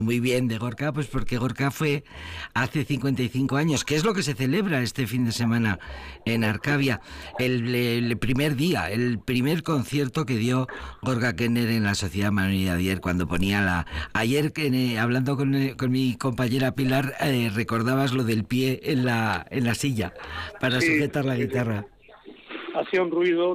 Muy bien, de Gorka, pues porque Gorka fue hace 55 años, que es lo que se celebra este fin de semana en Arcavia. El primer día, el primer concierto que dio Gorka Kenner en la Sociedad Manuel Ayer, cuando ponía la... Ayer, hablando con mi compañera Pilar, recordabas lo del pie en la silla para Sí, sujetar la guitarra. hacía un ruido.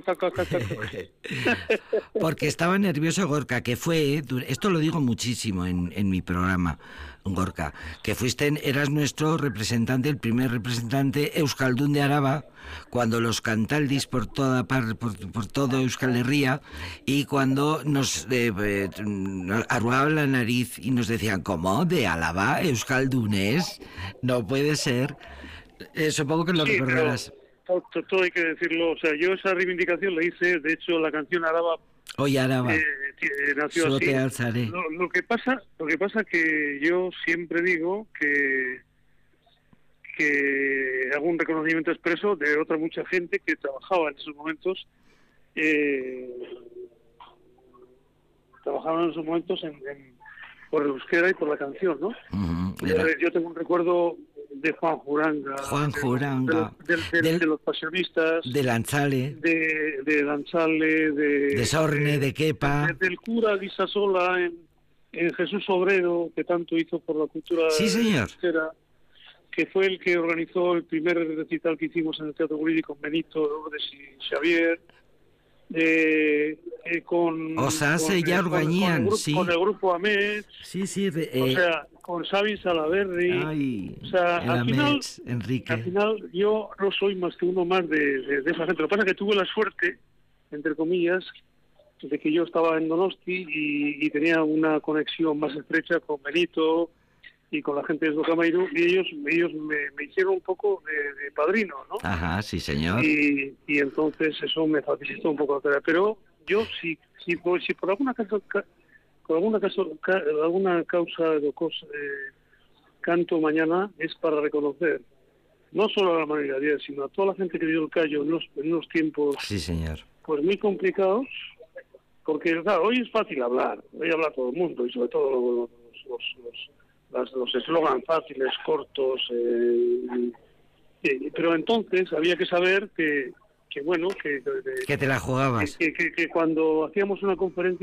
Porque estaba nervioso Gorka, que fue, esto lo digo muchísimo en mi programa, Gorka, que eras nuestro representante, el primer representante euskaldun de Araba, cuando los cantaldis por por todo Euskal Herria, y cuando nos arrugaban la nariz y nos decían, ¿cómo? ¿De Álava? ¿Euskaldunes? No puede ser. Supongo que lo Sí, pero recordarás. todo hay que decirlo. O sea, yo esa reivindicación la hice. De hecho, la canción Araba Oye, Araba, nació solo así. te alzaré. Lo que pasa que yo siempre digo que hago un reconocimiento expreso de otra mucha gente que trabajaba en esos momentos. Trabajaban en esos momentos por el euskera y por la canción, ¿no? Uh-huh. Yo tengo un recuerdo de Juan Juranga, de los pasionistas, de Lanzale, de Lanzale, de Sorne, de Kepa, del cura Guisasola en Jesús Obrero, que tanto hizo por la cultura sí, señor, euskera, que fue el que organizó el primer recital que hicimos en el Teatro Guridi con Benito Lourdes y Xavier, con el grupo Amet, sí, o sea, con Xavi Salaberry. O sea, al final, Enrique. al final yo no soy más que uno más de esa gente. Lo que pasa es que tuve la suerte, entre comillas, de que yo estaba en Donosti y tenía una conexión más estrecha con Benito y con la gente de Socamairu, y ellos me hicieron un poco de padrino, ¿no? Ajá, sí, señor. Y entonces eso me facilitó un poco la tarea. Pero yo, si por alguna causa canto mañana, es para reconocer no solo a la Manuel Ayer, sino a toda la gente que dio el callo en unos tiempos, sí, señor, pues muy complicados, porque claro, hoy es fácil hablar, hoy habla todo el mundo, y sobre todo los eslogans fáciles, cortos, pero entonces había que saber que bueno, que te la jugabas. Que cuando hacíamos una conferencia